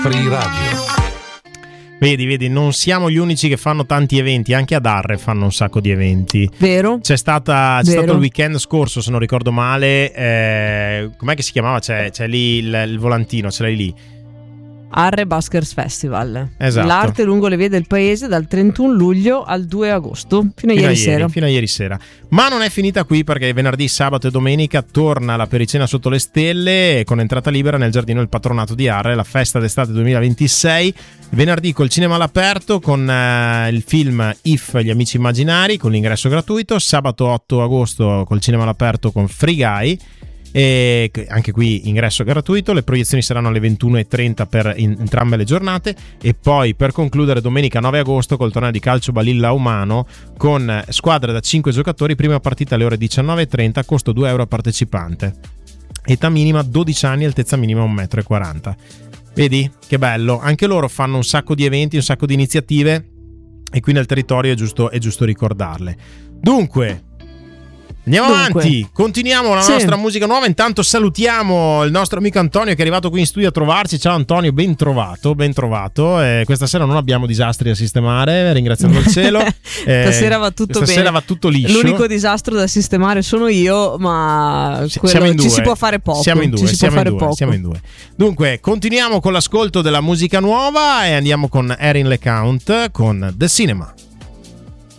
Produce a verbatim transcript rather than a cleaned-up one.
Free Radio. Vedi, vedi, non siamo gli unici che fanno tanti eventi, anche ad Arre fanno un sacco di eventi. Vero? C'è, stata, c'è Vero. stato il weekend scorso, se non ricordo male, eh, com'è che si chiamava? C'è, c'è lì il, il volantino, ce l'hai lì. Arre Buskers Festival. Esatto. L'arte lungo le vie del paese dal trentuno luglio al due agosto, fino a Fino ieri a ieri, sera. fino a ieri sera. Ma non è finita qui, perché venerdì, sabato e domenica torna la pericena sotto le stelle con entrata libera nel giardino del patronato di Arre, la festa d'estate duemilaventisei. Venerdì col cinema all'aperto con eh, il film If, gli amici immaginari, con l'ingresso gratuito. Sabato otto agosto col cinema all'aperto con Free Guy, e anche qui ingresso gratuito. Le proiezioni saranno alle ventuno e trenta per in, entrambe le giornate, e poi per concludere domenica nove agosto col torneo di calcio Balilla Umano con squadre da cinque giocatori, prima partita alle ore diciannove e trenta, costo due euro a partecipante, età minima dodici anni, altezza minima un metro e quaranta. Vedi che bello, anche loro fanno un sacco di eventi, un sacco di iniziative, e qui nel territorio è giusto, è giusto ricordarle. Dunque andiamo Dunque. avanti, continuiamo la Sì. nostra musica nuova. Intanto salutiamo il nostro amico Antonio, che è arrivato qui in studio a trovarci. Ciao Antonio, ben trovato, ben trovato. Eh, questa sera non abbiamo disastri da sistemare, ringraziando il cielo. Eh, Stasera va tutto stasera bene. va tutto liscio. L'unico disastro da sistemare sono io, ma Si- quello- siamo in due. ci si può fare poco. Siamo in due, ci si siamo può in fare due, poco. siamo in due. Dunque, continuiamo con l'ascolto della musica nuova e andiamo con Erin LeCount con The Cinema.